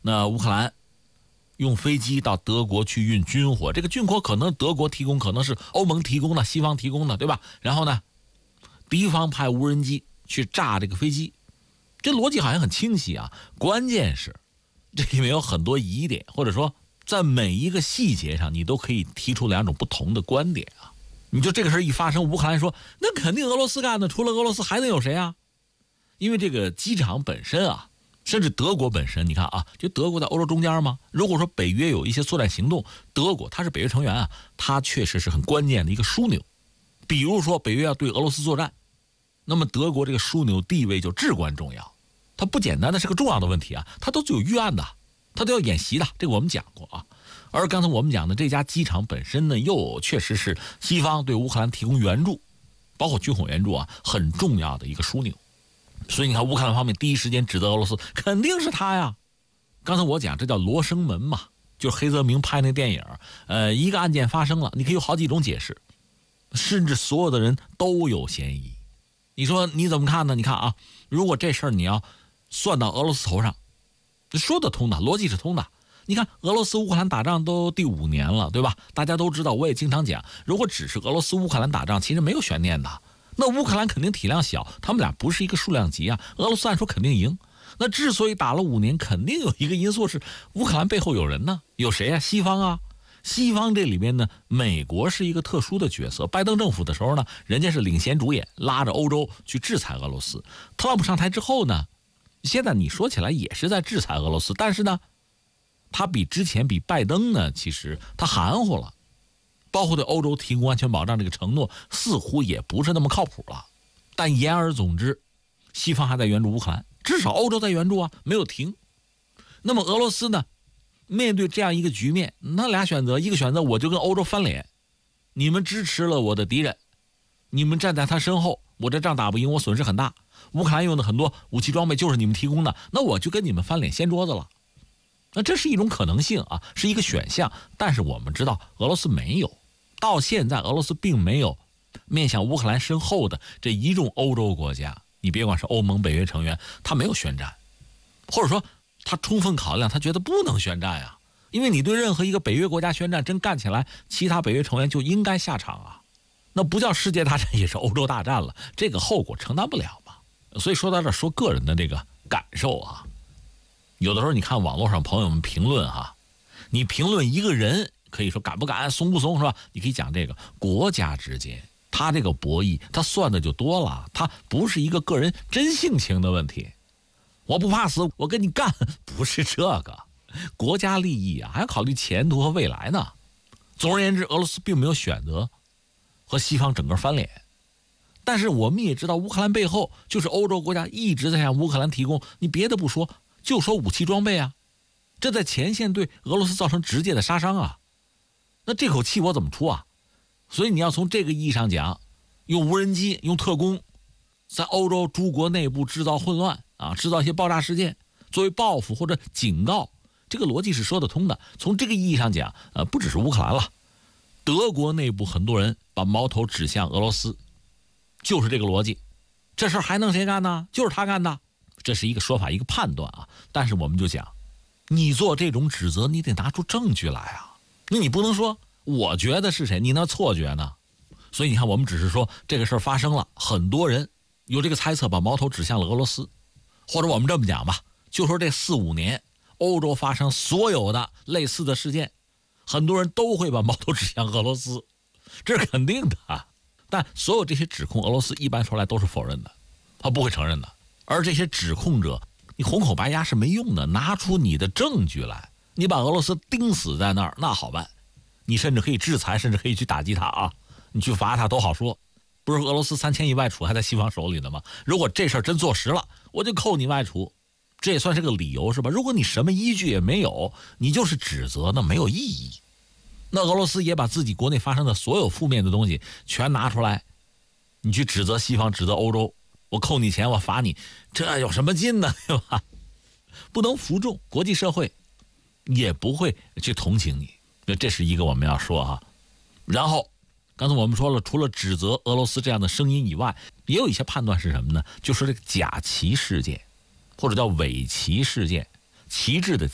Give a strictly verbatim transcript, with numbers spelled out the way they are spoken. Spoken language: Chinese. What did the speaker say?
那乌克兰用飞机到德国去运军火，这个军火可能德国提供，可能是欧盟提供的，西方提供的，对吧？然后呢，敌方派无人机去炸这个飞机，这逻辑好像很清晰啊。关键是这里面有很多疑点，或者说在每一个细节上你都可以提出两种不同的观点啊。你就这个事一发生，乌克兰说那肯定俄罗斯干的，除了俄罗斯还能有谁啊？因为这个机场本身啊，甚至德国本身，你看啊，就德国在欧洲中间嘛。如果说北约有一些作战行动，德国它是北约成员啊，它确实是很关键的一个枢纽。比如说北约要对俄罗斯作战，那么德国这个枢纽地位就至关重要。它不简单的是个重要的问题啊，它都有预案的，它都要演习的，这个我们讲过啊。而刚才我们讲的这家机场本身呢，又确实是西方对乌克兰提供援助，包括军火援助啊，很重要的一个枢纽。所以你看乌克兰方面第一时间指责俄罗斯，肯定是他呀。刚才我讲这叫罗生门嘛，就是黑泽明拍那电影，呃，一个案件发生了，你可以有好几种解释，甚至所有的人都有嫌疑。你说你怎么看呢？你看啊，如果这事儿你要算到俄罗斯头上，说得通的，逻辑是通的。你看俄罗斯乌克兰打仗都第五年了，对吧？大家都知道，我也经常讲，如果只是俄罗斯乌克兰打仗，其实没有悬念的。那乌克兰肯定体量小，他们俩不是一个数量级啊。俄罗斯按说肯定赢，那之所以打了五年，肯定有一个因素是乌克兰背后有人呢，有谁啊？西方啊。西方这里面呢，美国是一个特殊的角色。拜登政府的时候呢，人家是领衔主演，拉着欧洲去制裁俄罗斯。特朗普上台之后呢，现在你说起来也是在制裁俄罗斯，但是呢，他比之前比拜登呢，其实他含糊了，包括对欧洲提供安全保障这个承诺，似乎也不是那么靠谱了。但言而总之，西方还在援助乌克兰，至少欧洲在援助啊，没有停。那么俄罗斯呢，面对这样一个局面，那俩选择，一个选择我就跟欧洲翻脸，你们支持了我的敌人，你们站在他身后，我这仗打不赢，我损失很大。乌克兰用的很多武器装备就是你们提供的，那我就跟你们翻脸掀桌子了。那这是一种可能性啊，是一个选项。但是我们知道俄罗斯没有，到现在俄罗斯并没有面向乌克兰身后的这一众欧洲国家，你别管是欧盟、北约成员，他没有宣战，或者说他充分考量，他觉得不能宣战啊。因为你对任何一个北约国家宣战，真干起来，其他北约成员就应该下场啊。那不叫世界大战，也是欧洲大战了，这个后果承担不了嘛。所以说到这儿，说个人的这个感受啊，有的时候你看网络上朋友们评论哈，你评论一个人可以说敢不敢怂不怂是吧？你可以讲这个国家之间他这个博弈他算的就多了，他不是一个个人真性情的问题。我不怕死我跟你干，不是这个，国家利益啊还要考虑前途和未来呢。总而言之，俄罗斯并没有选择和西方整个翻脸，但是我们也知道乌克兰背后就是欧洲国家一直在向乌克兰提供，你别的不说，就说武器装备啊，这在前线对俄罗斯造成直接的杀伤啊。那这口气我怎么出啊？所以你要从这个意义上讲，用无人机用特工在欧洲诸国内部制造混乱啊，制造一些爆炸事件作为报复或者警告，这个逻辑是说得通的。从这个意义上讲，呃，不只是乌克兰了，德国内部很多人把矛头指向俄罗斯，就是这个逻辑。这事儿还能谁干呢？就是他干的。这是一个说法，一个判断啊。但是我们就讲，你做这种指责，你得拿出证据来啊。那你不能说我觉得是谁，你那错觉呢？所以你看，我们只是说这个事儿发生了，很多人有这个猜测，把矛头指向了俄罗斯。或者我们这么讲吧，就说这四五年欧洲发生所有的类似的事件，很多人都会把矛头指向俄罗斯，这是肯定的啊。但所有这些指控，俄罗斯一般说来都是否认的，他不会承认的。而这些指控者，你红口白牙是没用的，拿出你的证据来，你把俄罗斯钉死在那儿，那好办，你甚至可以制裁，甚至可以去打击他啊，你去罚他都好说。不是俄罗斯三千亿外储还在西方手里的吗？如果这事儿真坐实了，我就扣你外储，这也算是个理由是吧？如果你什么依据也没有，你就是指责，那没有意义。那俄罗斯也把自己国内发生的所有负面的东西全拿出来，你去指责西方，指责欧洲，我扣你钱，我罚你，这有什么劲呢？对吧？不能服众，国际社会也不会去同情你。这是一个我们要说哈。然后刚才我们说了，除了指责俄罗斯这样的声音以外，也有一些判断是什么呢？就是这个假旗事件，或者叫伪旗事件，旗帜的